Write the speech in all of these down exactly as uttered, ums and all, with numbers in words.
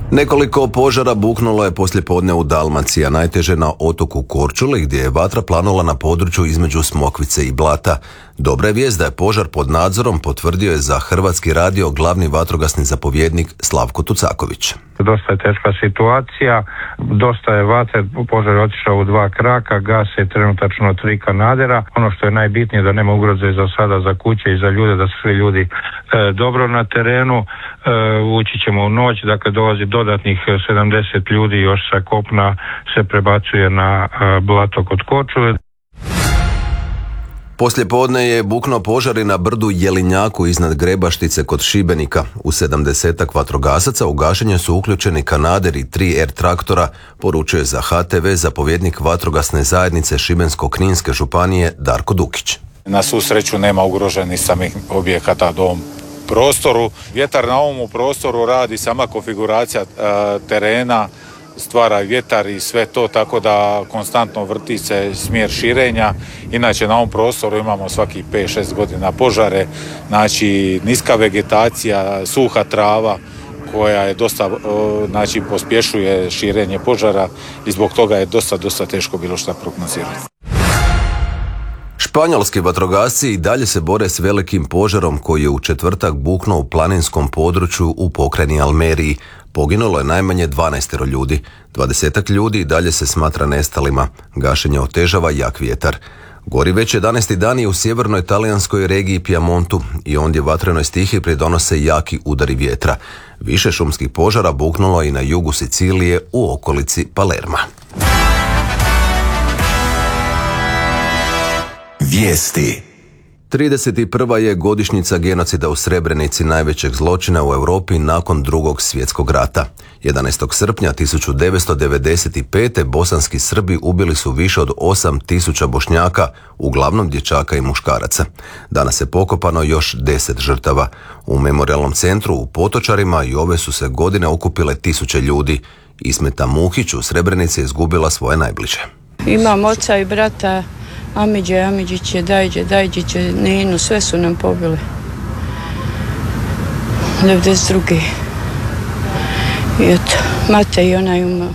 Nekoliko požara buknulo je poslijepodne u Dalmaciji, a najteže na otoku Korčuli, gdje je vatra planula na području između Smokvice i Blata. Dobra je vijest da je požar pod nadzorom, potvrdio je za Hrvatski radio glavni vatrogasni zapovjednik Slavko Tucaković. Dosta je teška situacija, dosta je vatre, požar je otišao u dva kraka, gase trenutačno tri kanadera. Ono što je najbitnije da nema ugroze za sada za kuće i za ljude, da su svi ljudi e, dobro na terenu. E, ući ćemo u noć, dakle dolazi dodatnih sedamdeset ljudi još sa kopna se prebacuje na e, Blato kod Korčule. Poslijepodne je buknuo požar i na brdu Jelinjaku iznad Grebaštice kod Šibenika. U sedamdesetak vatrogasaca u gašenje su uključeni kanader i tri er traktora, poručuje za ha te ve zapovjednik vatrogasne zajednice Šibensko-kninske županije Darko Dukić. Na svu sreću nema ugroženih samih objekata u ovom prostoru. Vjetar na ovom prostoru radi, sama konfiguracija e, terena stvara vjetar i sve to, tako da konstantno vrti se smjer širenja. Inače na ovom prostoru imamo svaki pet šest godina požare, znači niska vegetacija, suha trava koja je dosta, znači pospješuje širenje požara i zbog toga je dosta, dosta teško bilo šta prognozirati. Španjolski vatrogasci i dalje se bore s velikim požarom koji je u četvrtak buknuo u planinskom području u pokrajini Almeriji. Poginulo je najmanje dvanaest ljudi. dvadesetak ljudi i dalje se smatra nestalima. Gašenje otežava jak vjetar. Gori već jedanaesti dan i u sjevernoj talijanskoj regiji Piemontu i ondje vatrenoj stihiji pridonose jaki udari vjetra. Više šumskih požara buknulo i na jugu Sicilije u okolici Palerma. Vijesti. trideset prva je godišnjica genocida u Srebrenici, najvećeg zločina u Europi nakon Drugog svjetskog rata. jedanaestog srpnja tisuću devetsto devedeset pete. bosanski Srbi ubili su više od osam tisuća Bošnjaka, uglavnom dječaka i muškaraca. Danas je pokopano još deset žrtava. U memorijalnom centru u Potočarima i ove su se godine okupile tisuće ljudi. Ismeta Muhić u Srebrenici je izgubila svoje najbliže. Imam oca i brata, Amidže, Amidžiće, Dajđe, Dajđiće, Ninu, sve su nam pobili. devedeset druge. I eto, Mate i ona je umao.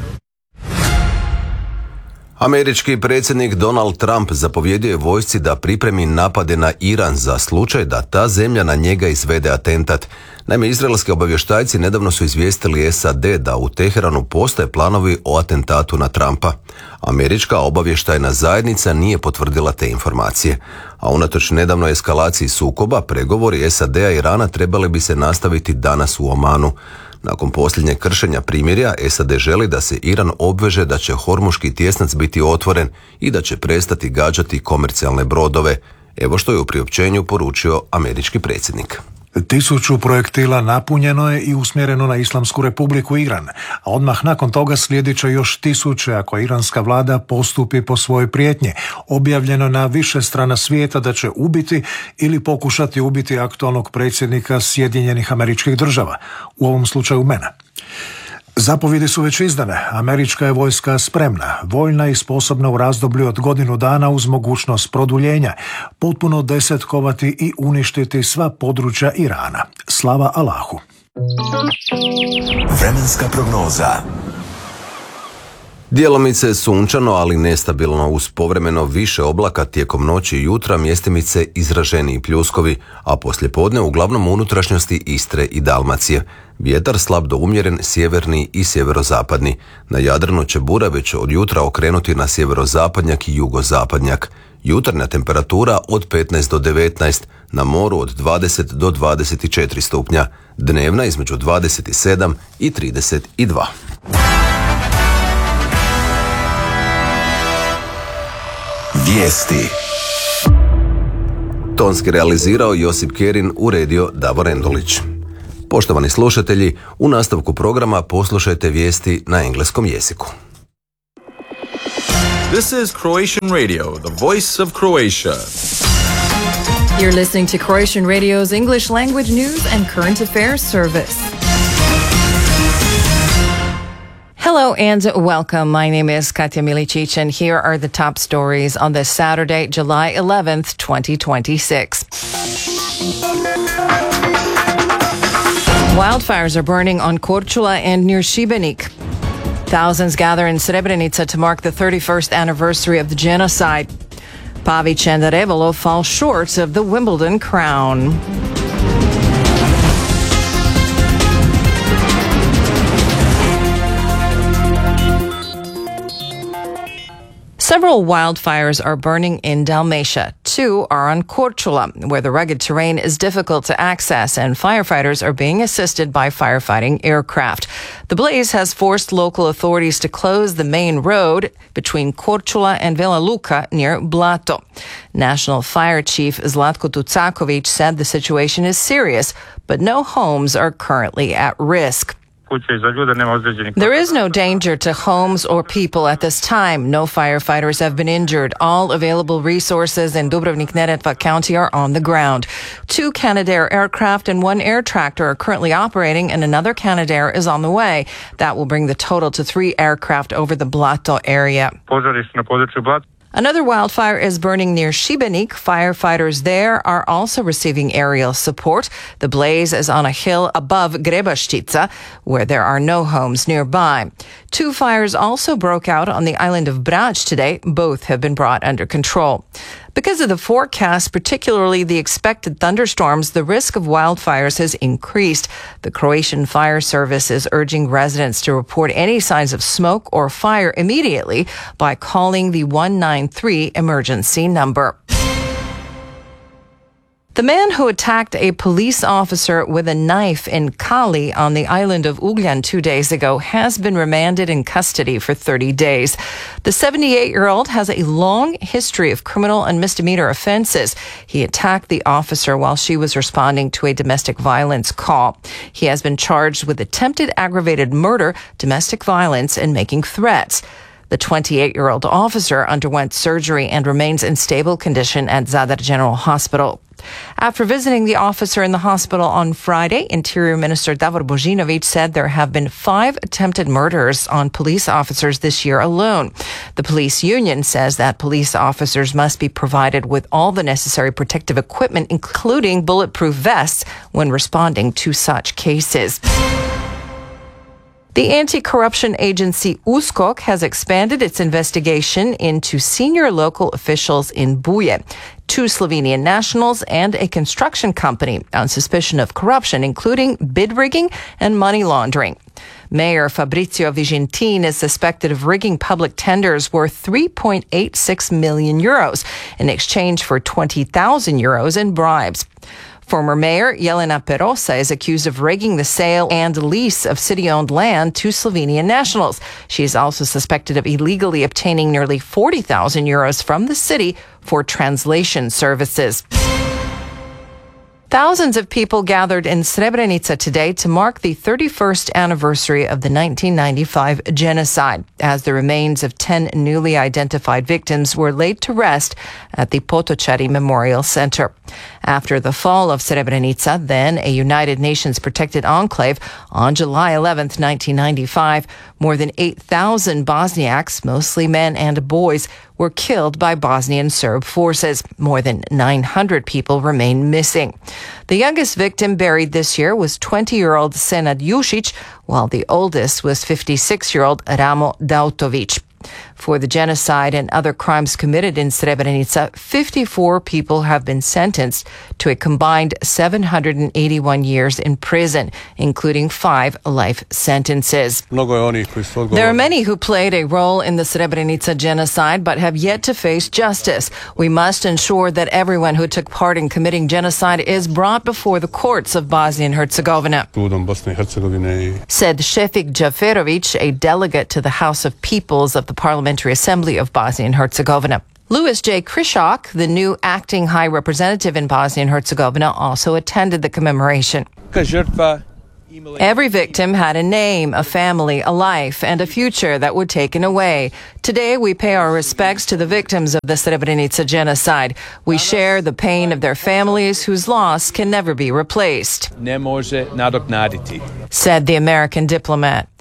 Američki predsjednik Donald Trump zapovjedio je vojsci da pripremi napade na Iran za slučaj da ta zemlja na njega izvede atentat. Naime, izraelski obavještajci nedavno su izvijestili es a de da u Teheranu postoje planovi o atentatu na Trumpa. Američka obavještajna zajednica nije potvrdila te informacije. A unatoč nedavnoj eskalaciji sukoba, pregovori es a de-a i Irana trebali bi se nastaviti danas u Omanu. Nakon posljednjeg kršenja primirja, es a de želi da se Iran obveže da će Hormuški tjesnac biti otvoren i da će prestati gađati komercijalne brodove. Evo što je u priopćenju poručio američki predsjednik. Tisuću projektila napunjeno je i usmjereno na Islamsku republiku Iran, a odmah nakon toga slijedit će još tisuće ako iranska vlada postupi po svojoj prijetnji. Objavljeno na više strana svijeta da će ubiti ili pokušati ubiti aktualnog predsjednika Sjedinjenih Američkih Država, u ovom slučaju mene. Zapovjedi su već izdane. Američka je vojska spremna, voljna i sposobna u razdoblju od godinu dana uz mogućnost produljenja, potpuno desetkovati i uništiti sva područja Irana. Slava Allahu. Vremenska prognoza. Djelomice sunčano, ali nestabilno uz povremeno više oblaka tijekom noći i jutra, mjestimice izraženiji pljuskovi, a poslijepodne uglavnom u unutrašnjosti Istre i Dalmacije. Vjetar slab do umjeren, sjeverni i sjeverozapadni. Na Jadranu će bura već od jutra okrenuti na sjeverozapadnjak i jugozapadnjak. Jutarnja temperatura od petnaest do devetnaest, na moru od dvadeset do dvadeset četiri stupnja, dnevna između dvadeset sedam i trideset dva. Vijesti. Tonski realizirao Josip Kerin, uredio Davor Endolić. Poštovani slušatelji, u nastavku programa poslušajte vijesti na engleskom jeziku. This is Croatian Radio, the voice of Croatia. You're listening to Croatian Radio's English language news and current affairs service. Hello and welcome. My name is Katja Milicic, and here are the top stories on this Saturday, July eleventh, twenty twenty-six. Wildfires are burning on Korčula and near Šibenik. Thousands gather in Srebrenica to mark the thirty-first anniversary of the genocide. Pavic and Arevalo fall short of the Wimbledon crown. Several wildfires are burning in Dalmatia. Two are on Korčula, where the rugged terrain is difficult to access, and firefighters are being assisted by firefighting aircraft. The blaze has forced local authorities to close the main road between Korčula and Vela Luka near Blato. National Fire Chief Zlatko Tucakovic said the situation is serious, but no homes are currently at risk. There is no danger to homes or people at this time. No firefighters have been injured. All available resources in Dubrovnik-Neretva County are on the ground. Two Canadair aircraft and one air tractor are currently operating, and another Canadair is on the way. That will bring the total to three aircraft over the Blato area. Another wildfire is burning near Šibenik. Firefighters there are also receiving aerial support. The blaze is on a hill above Grebaštica, where there are no homes nearby. Two fires also broke out on the island of Brač today. Both have been brought under control. Because of the forecast, particularly the expected thunderstorms, the risk of wildfires has increased. The Croatian Fire Service is urging residents to report any signs of smoke or fire immediately by calling the one nine three emergency number. The man who attacked a police officer with a knife in Kali on the island of Ugljan two days ago has been remanded in custody for thirty days. The seventy-eight-year-old has a long history of criminal and misdemeanor offenses. He attacked the officer while she was responding to a domestic violence call. He has been charged with attempted aggravated murder, domestic violence, and making threats. The twenty-eight-year-old officer underwent surgery and remains in stable condition at Zadar General Hospital. After visiting the officer in the hospital on Friday, Interior Minister Davor Božinović said there have been five attempted murders on police officers this year alone. The police union says that police officers must be provided with all the necessary protective equipment, including bulletproof vests, when responding to such cases. The anti-corruption agency U S K O K has expanded its investigation into senior local officials in Buje, two Slovenian nationals, and a construction company on suspicion of corruption, including bid rigging and money laundering. Mayor Fabrizio Vigintin is suspected of rigging public tenders worth three point eight six million euros in exchange for twenty thousand euros in bribes. Former Mayor Jelena Perosa is accused of rigging the sale and lease of city-owned land to Slovenian nationals. She is also suspected of illegally obtaining nearly forty thousand euros from the city for translation services. Thousands of people gathered in Srebrenica today to mark the thirty-first anniversary of the nineteen ninety-five genocide, as the remains of ten newly identified victims were laid to rest at the Potočari Memorial Center. After the fall of Srebrenica, then a United Nations protected enclave, on July eleventh, nineteen ninety-five, more than eight thousand Bosniaks, mostly men and boys, were killed by Bosnian Serb forces. More than nine hundred people remain missing. The youngest victim buried this year was twenty-year-old Senad Jušić, while the oldest was fifty-six-year-old Ramo Dautović. For the genocide and other crimes committed in Srebrenica, fifty-four people have been sentenced to a combined seven hundred eighty-one years in prison, including five life sentences. There are many who played a role in the Srebrenica genocide but have yet to face justice. We must ensure that everyone who took part in committing genocide is brought before the courts of Bosnia and Herzegovina, said Šefik Džaferović, a delegate to the House of Peoples of the Parliamentary Assembly of Bosnia and Herzegovina. Louis J. Krishak, the new acting high representative in Bosnia and Herzegovina, also attended the commemoration. Every victim had a name, a family, a life, and a future that were taken away. Today, we pay our respects to the victims of the Srebrenica genocide. We share the pain of their families whose loss can never be replaced, said the American diplomat.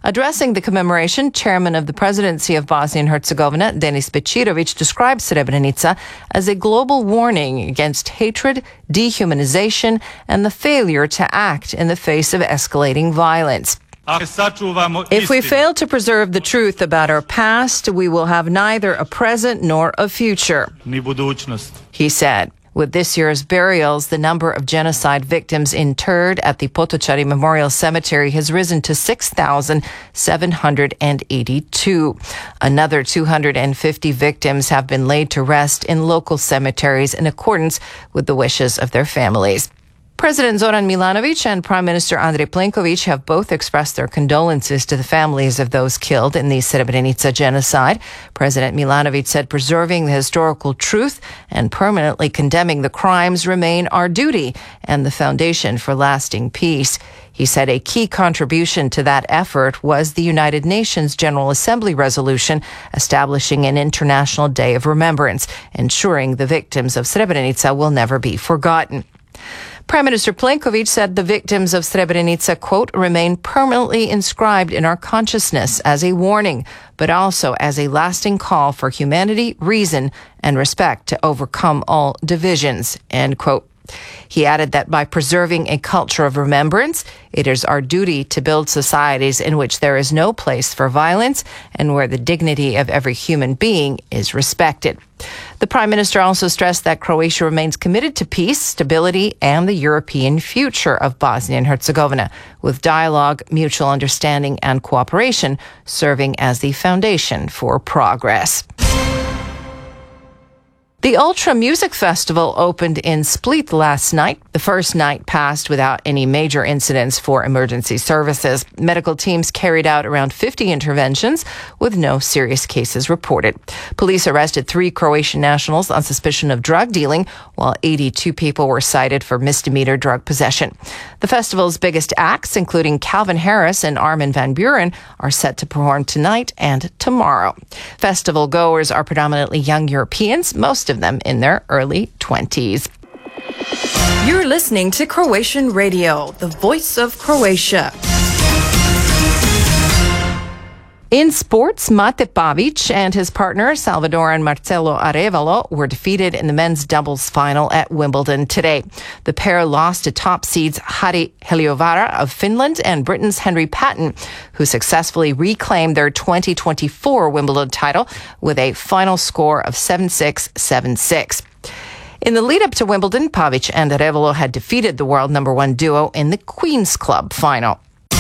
Addressing the commemoration, chairman of the presidency of Bosnia and Herzegovina, Denis Bećirović, described Srebrenica as a global warning against hatred, dehumanization, and the failure to act in the face of escalating violence. If we fail to preserve the truth about our past, we will have neither a present nor a future, he said. With this year's burials, the number of genocide victims interred at the Potočari Memorial Cemetery has risen to six thousand seven hundred eighty-two. Another two hundred fifty victims have been laid to rest in local cemeteries in accordance with the wishes of their families. President Zoran Milanović and Prime Minister Andrej Plenković have both expressed their condolences to the families of those killed in the Srebrenica genocide. President Milanović said preserving the historical truth and permanently condemning the crimes remain our duty and the foundation for lasting peace. He said a key contribution to that effort was the United Nations General Assembly resolution establishing an International Day of Remembrance, ensuring the victims of Srebrenica will never be forgotten. Prime Minister Plenković said the victims of Srebrenica, quote, remain permanently inscribed in our consciousness as a warning, but also as a lasting call for humanity, reason, and respect to overcome all divisions, end quote. He added that by preserving a culture of remembrance, it is our duty to build societies in which there is no place for violence and where the dignity of every human being is respected. The Prime Minister also stressed that Croatia remains committed to peace, stability, and the European future of Bosnia and Herzegovina, with dialogue, mutual understanding, and cooperation serving as the foundation for progress. The Ultra Music Festival opened in Split last night. The first night passed without any major incidents for emergency services. Medical teams carried out around fifty interventions with no serious cases reported. Police arrested three Croatian nationals on suspicion of drug dealing, while eighty-two people were cited for misdemeanor drug possession. The festival's biggest acts, including Calvin Harris and Armin van Buuren, are set to perform tonight and tomorrow. Festival goers are predominantly young Europeans, most of them in their early twenties. You're listening to Croatian Radio, the voice of Croatia. In sports, Mate Pavić and his partner Salvadoran Marcelo Arevalo were defeated in the men's doubles final at Wimbledon today. The pair lost to top seeds Harri Heliövaara of Finland and Britain's Henry Patton, who successfully reclaimed their twenty twenty-four Wimbledon title with a final score of seven six, seven six. In the lead-up to Wimbledon, Pavić and Arevalo had defeated the world number one duo in the Queen's Club final.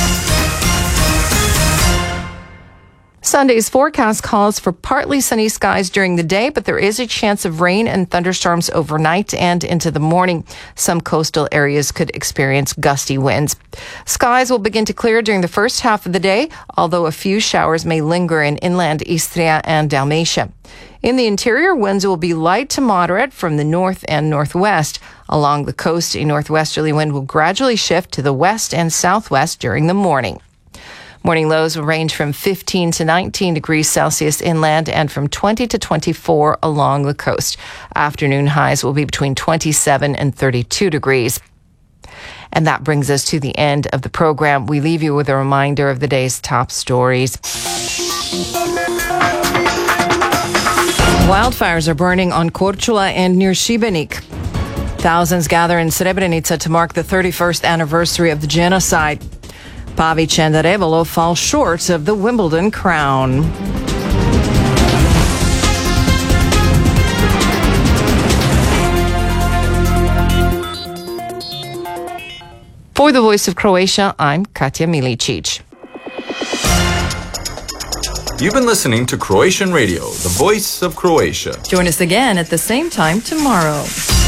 Sunday's forecast calls for partly sunny skies during the day, but there is a chance of rain and thunderstorms overnight and into the morning. Some coastal areas could experience gusty winds. Skies will begin to clear during the first half of the day, although a few showers may linger in inland Istria and Dalmatia. In the interior, winds will be light to moderate from the north and northwest. Along the coast, a northwesterly wind will gradually shift to the west and southwest during the morning. Morning lows will range from fifteen to nineteen degrees Celsius inland and from twenty to twenty-four along the coast. Afternoon highs will be between twenty-seven and thirty-two degrees. And that brings us to the end of the program. We leave you with a reminder of the day's top stories. Wildfires are burning on Korčula and near Šibenik. Thousands gather in Srebrenica to mark the thirty-first anniversary of the genocide. Pavić and Arevalo fall short of the Wimbledon crown. For the Voice of Croatia, I'm Katja Milicic. You've been listening to Croatian Radio, the voice of Croatia. Join us again at the same time tomorrow.